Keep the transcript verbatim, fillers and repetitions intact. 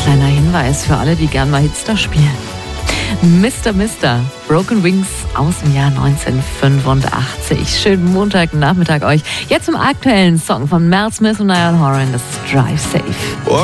Kleiner Hinweis für alle, die gern mal Hits da spielen. Mister Mister, Broken Wings aus dem Jahr neunzehnhundertfünfundachtzig. Schönen Montagnachmittag euch. Jetzt zum aktuellen Song von Mel Smith und Niall Horan, das ist Drive Safe.